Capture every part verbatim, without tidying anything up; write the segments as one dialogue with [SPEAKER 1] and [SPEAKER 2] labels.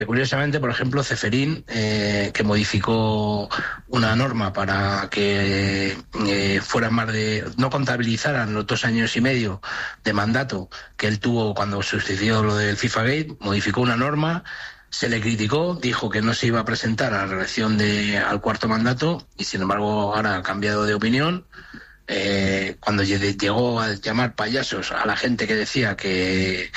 [SPEAKER 1] Curiosamente, por ejemplo, Ceferín, eh, que modificó una norma para que eh, fueran más de... no contabilizaran los dos años y medio de mandato que él tuvo cuando sucedió lo del FIFA Gate, modificó una norma, se le criticó, dijo que no se iba a presentar a la reelección de, al cuarto mandato y, sin embargo, ahora ha cambiado de opinión. Eh, cuando llegó a llamar payasos a la gente que decía que...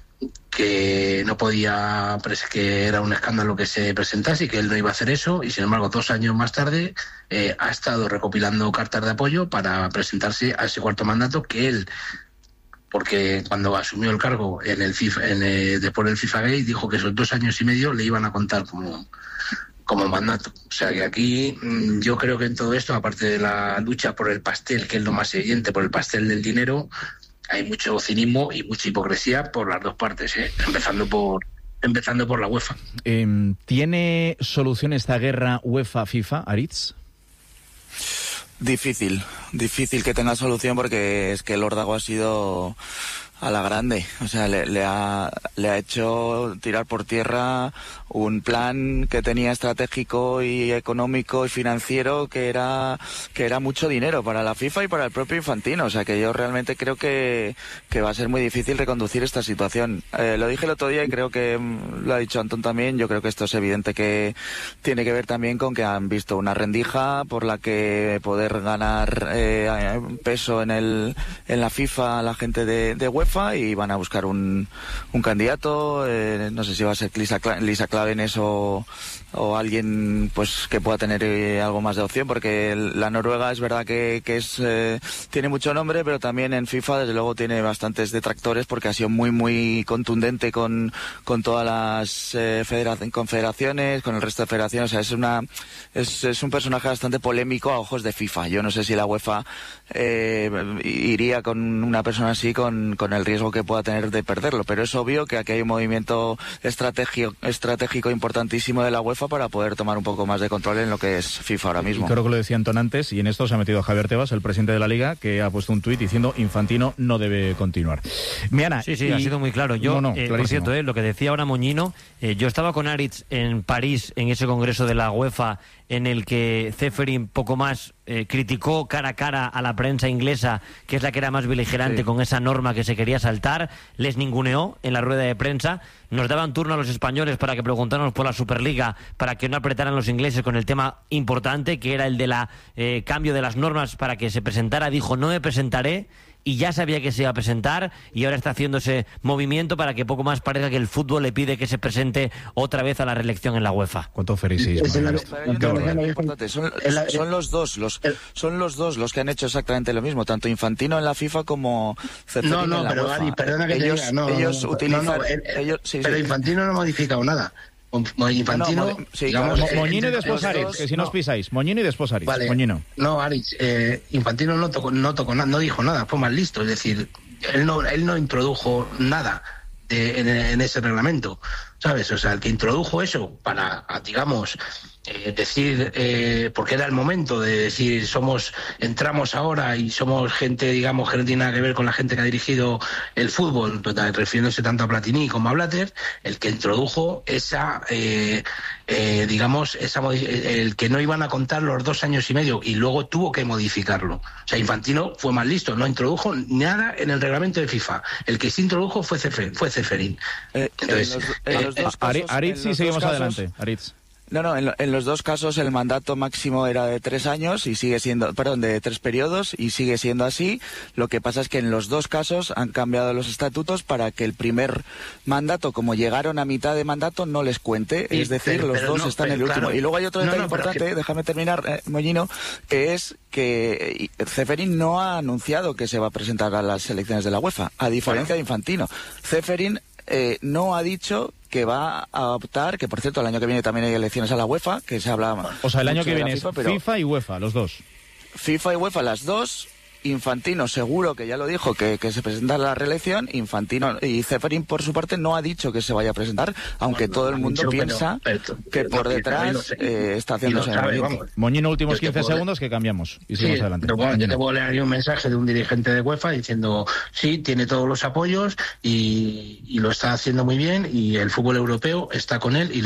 [SPEAKER 1] que no podía, que era un escándalo que se presentase y que él no iba a hacer eso, y sin embargo dos años más tarde eh, ha estado recopilando cartas de apoyo para presentarse a ese cuarto mandato que él, porque cuando asumió el cargo en el FIFA, en el, después del FIFA Gate, dijo que esos dos años y medio le iban a contar como, como mandato. O sea que aquí yo creo que en todo esto, aparte de la lucha por el pastel, que es lo más evidente, por el pastel del dinero, hay mucho cinismo y mucha hipocresía por las dos partes, ¿eh? empezando por empezando por la UEFA.
[SPEAKER 2] Eh, ¿Tiene solución esta guerra UEFA-FIFA, Aritz?
[SPEAKER 3] Difícil, difícil que tenga solución, porque es que el órdago ha sido a la grande, o sea, le, le ha le ha hecho tirar por tierra un plan que tenía estratégico y económico y financiero que era que era mucho dinero para la FIFA y para el propio Infantino. O sea, que yo realmente creo que, que va a ser muy difícil reconducir esta situación. Eh, lo dije el otro día y creo que lo ha dicho Antón también. Yo creo que esto es evidente que tiene que ver también con que han visto una rendija por la que poder ganar eh, peso en el en la FIFA la gente de, de UEFA, y van a buscar un, un candidato, eh, no sé si va a ser Lisa, Lisa Klaveness o, o alguien pues que pueda tener eh, algo más de opción, porque la Noruega es verdad que, que es eh, tiene mucho nombre, pero también en FIFA desde luego tiene bastantes detractores, porque ha sido muy muy contundente con, con todas las eh, federac- confederaciones, con el resto de federaciones. O sea, es una es, es un personaje bastante polémico a ojos de FIFA. Yo no sé si la UEFA eh, iría con una persona así con, con el riesgo que pueda tener de perderlo, pero es obvio que aquí hay un movimiento estratégico, estratégico importantísimo de la UEFA para poder tomar un poco más de control en lo que es FIFA ahora mismo.
[SPEAKER 2] Y creo que lo decía Antón antes, y en esto se ha metido Javier Tebas, el presidente de la Liga, que ha puesto un tuit diciendo Infantino no debe continuar. Miana,
[SPEAKER 4] sí, sí,
[SPEAKER 2] y...
[SPEAKER 4] ha sido muy claro. Yo,
[SPEAKER 2] no, no,
[SPEAKER 4] eh, por cierto, eh, lo que decía ahora Moñino, eh, yo estaba con Aritz en París, en ese congreso de la UEFA, en el que Ceferin poco más eh, criticó cara a cara a la prensa inglesa, que es la que era más beligerante, sí, con esa norma que se quería saltar. Les ninguneó en la rueda de prensa. Nos daban turno a los españoles para que preguntáramos por la Superliga, para que no apretaran los ingleses con el tema importante, que era el de la eh, cambio de las normas para que se presentara. Dijo, no me presentaré, y ya sabía que se iba a presentar, y ahora está haciendo ese movimiento para que poco más parezca que el fútbol le pide que se presente otra vez a la reelección en la UEFA.
[SPEAKER 2] ¿Cuánto fericismo?
[SPEAKER 3] Son, son los dos, los son los dos los que han hecho exactamente lo mismo, tanto Infantino en la FIFA como Ceferin
[SPEAKER 1] no, no,
[SPEAKER 3] en la
[SPEAKER 1] pero
[SPEAKER 3] UEFA.
[SPEAKER 1] Gary, perdona que
[SPEAKER 3] ellos,
[SPEAKER 1] te diga, no,
[SPEAKER 3] ellos
[SPEAKER 1] no,
[SPEAKER 3] utilizan,
[SPEAKER 1] no, no, él,
[SPEAKER 3] ellos, sí,
[SPEAKER 1] pero
[SPEAKER 3] sí.
[SPEAKER 1] Infantino no ha modificado nada. Infantino,
[SPEAKER 3] no, no, sí,
[SPEAKER 1] digamos,
[SPEAKER 3] claro,
[SPEAKER 1] eh,
[SPEAKER 2] Moñino y después Aritz, que si no os pisáis. Moñino y después Aritz.
[SPEAKER 1] Vale.
[SPEAKER 2] Moñino.
[SPEAKER 1] No, Aritz, eh, Infantino no tocó, no tocó nada, no dijo nada, fue más listo. Es decir, él no, él no introdujo nada de, en, en ese reglamento, ¿sabes? O sea, el que introdujo eso para, digamos, eh, decir, eh, porque era el momento de decir, somos, entramos ahora y somos gente, digamos, que no tiene nada que ver con la gente que ha dirigido el fútbol, refiriéndose tanto a Platini como a Blatter, el que introdujo esa, eh, eh, digamos, esa, el que no iban a contar los dos años y medio, y luego tuvo que modificarlo. O sea, Infantino fue más listo, no introdujo nada en el reglamento de FIFA. El que sí introdujo fue Ceferin. Fue Ceferin.
[SPEAKER 3] Eh, Entonces, en los, en los dos casos,
[SPEAKER 2] Aritz, sí, seguimos
[SPEAKER 3] casos,
[SPEAKER 2] adelante. Aritz.
[SPEAKER 3] No, no, en, lo, en los dos casos el mandato máximo era de tres años y sigue siendo, perdón, de tres periodos y sigue siendo así. Lo que pasa es que en los dos casos han cambiado los estatutos para que el primer mandato, como llegaron a mitad de mandato, no les cuente. Sí, es decir, pero, los pero dos no, están en el último. Claro. Y luego hay otro detalle no, no, importante, que... déjame terminar, eh, Moñino, que es que Ceferin no ha anunciado que se va a presentar a las elecciones de la UEFA, a diferencia bueno. de Infantino. Ceferin eh, no ha dicho que va a optar, que por cierto el año que viene también hay elecciones a la UEFA, que se habla...
[SPEAKER 2] O sea, el año que viene FIFA, es pero FIFA y UEFA, los dos.
[SPEAKER 3] FIFA y UEFA, las dos, Infantino seguro que ya lo dijo, que, que se presenta a la reelección. Infantino y Ceferin, por su parte, no ha dicho que se vaya a presentar, aunque bueno, todo el mundo dicho, piensa pero, pero, que pero, por detrás eh, está haciéndose el movimiento.
[SPEAKER 2] Moñino, últimos quince segundos que cambiamos y seguimos sí, adelante.
[SPEAKER 1] Pero bueno, yo te puedo leer un mensaje de un dirigente de UEFA diciendo sí, tiene todos los apoyos y, y lo está haciendo muy bien y el fútbol europeo está con él y